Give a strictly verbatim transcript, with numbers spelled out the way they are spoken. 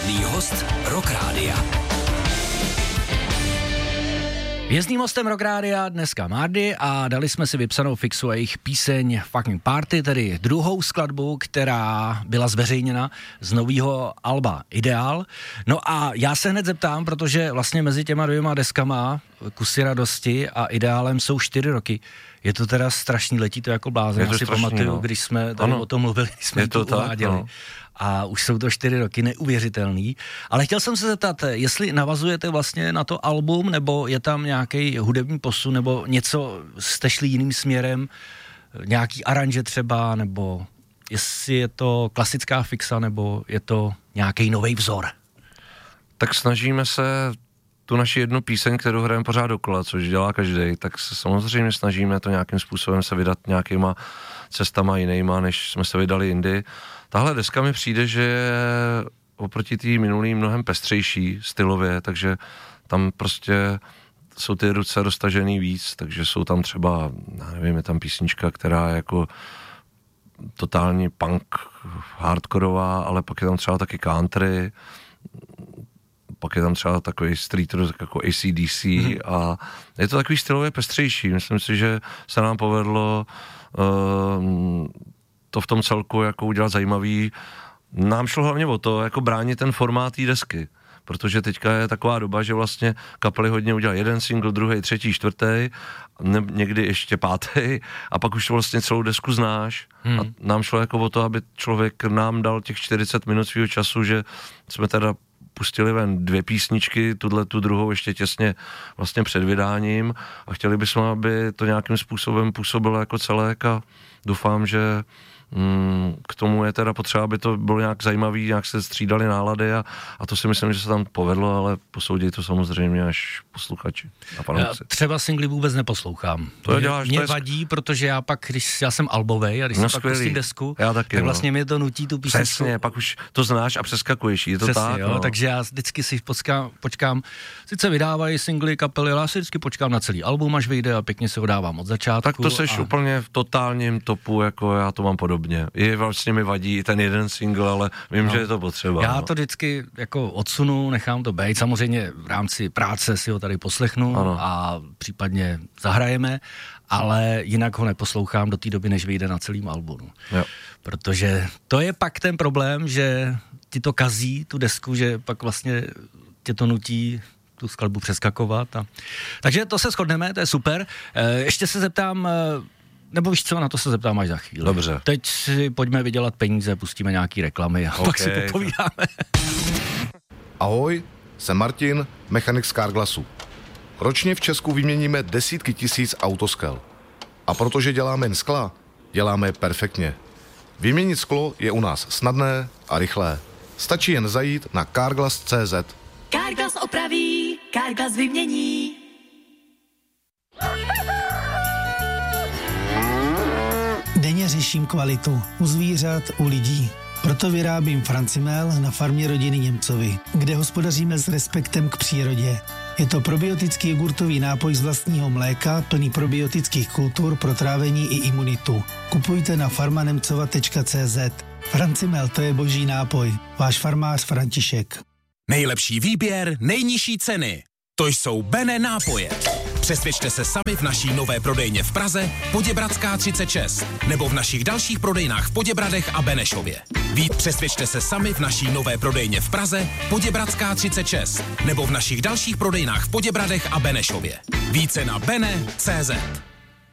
Vězdný host Rock Rádia. Vězdným hostem Rock Rádia dneska Mardy a dali jsme si vypsanou fixu a jejich píseň Fucking Party, tedy druhou skladbu, která byla zveřejněna z nového alba Ideál. No a já se hned zeptám, protože vlastně mezi těma dvěma deskama Kusy radosti a Ideálem jsou čtyři roky. Je to teda strašný, letí to jako blázen. Já si strašný, pamatuju, no. Když jsme tady ano. o tom mluvili, když jsme to tu uváděli. No. A už jsou to čtyři roky, neuvěřitelný. Ale chtěl jsem se zeptat, jestli navazujete vlastně na to album, nebo je tam nějaký hudební posun, nebo něco jste šli jiným směrem, nějaký aranže třeba, nebo jestli je to klasická fixa, nebo je to nějaký nový vzor? Tak snažíme se tu naši jednu píseň, kterou hrajeme pořád dokola, což dělá každý, tak se samozřejmě snažíme to nějakým způsobem se vydat nějakýma cestama jinýma, než jsme se vydali jindy. Tahle deska mi přijde, že je oproti té minulý mnohem pestřejší stylově, takže tam prostě jsou ty ruce roztažený víc, takže jsou tam třeba, já nevím, je tam písnička, která je jako totální punk, hardkorová, ale pak je tam třeba taky country, pak je tam třeba takový street rock jako A C D C hmm. a je to takový stylově pestřejší. Myslím si, že se nám povedlo uh, to v tom celku jako udělat zajímavý. Nám šlo hlavně o to, jako bránit ten formát té desky, protože teďka je taková doba, že vlastně kapely hodně udělají jeden single, druhý, třetí, čtvrtý, ne, někdy ještě pátý a pak už vlastně celou desku znáš. Hmm. A nám šlo jako o to, aby člověk nám dal těch čtyřicet minut svýho času, že jsme teda pustili ven dvě písničky, tuhle tu druhou ještě těsně vlastně před vydáním a chtěli bychom, aby to nějakým způsobem působilo jako celek a doufám, že mm, k tomu je teda potřeba, aby to bylo nějak zajímavý, nějak se střídali nálady a, a to si myslím, že se tam povedlo, ale posoudí to samozřejmě až posluchači a fanoušci. Třeba singly vůbec neposlouchám. To děláš, mě to je... vadí, protože já pak, když já jsem albovej a když no si pak pustím desku, já taky, tak no. vlastně mě to nutí tu písničku. Přesně, pak už to znáš a přeskakuješ, je to Přesně, tak. Jo, no. Takže já vždycky si počkám, počkám, sice vydávají singly kapely, ale já si vždycky počkám na celý album, až vyjde a pěkně se ho dávám od začátku. Tak to seš a... úplně v totálním topu, jako já to mám podobně. Je vlastně mi vadí ten jeden single, ale vím, no. že je to potřeba. Já no. to vždycky jako odsunu, nechám to být. Samozřejmě v rámci práce si ho tady poslechnu ano. a případně zahrajeme, ale jinak ho neposlouchám do té doby, než vyjde na celým albu. Jo. Protože to je pak ten problém, že ti to kazí, tu desku, že pak vlastně tě to nutí tu skladbu přeskakovat. A... Takže to se shodneme, to je super. E, ještě se zeptám, nebo víš co, na to se zeptám až za chvíli. Dobře. Teď si pojďme vydělat peníze, pustíme nějaký reklamy a okay. pak si popovídáme. Ahoj, jsem Martin, mechanik z Carglassu. Ročně v Česku vyměníme desítky tisíc autoskel. A protože děláme jen skla, děláme je perfektně. Vyměnit sklo je u nás snadné a rychlé. Stačí jen zajít na carglass tečka cé zet. Carglass opraví, Carglass vymění. Denně řeším kvalitu u zvířat, u lidí. Proto vyrábím Francimel na farmě rodiny Němcovi, kde hospodaříme s respektem k přírodě. Je to probiotický jogurtový nápoj z vlastního mléka, plný probiotických kultur pro trávení i imunitu. Kupujte na farmanemcova tečka cé zet. Francimel, to je boží nápoj. Váš farmář František. Nejlepší výběr, nejnižší ceny. To jsou Bene nápoje. Přesvědčte se sami v naší nové prodejně v Praze, Poděbradská třicet šest, nebo v našich dalších prodejnách v Poděbradech a Benešově. Víc přesvědčte se sami v naší nové prodejně v Praze, Poděbradská třicet šest, nebo v našich dalších prodejnách v Poděbradech a Benešově. Více na bene tečka cé zet.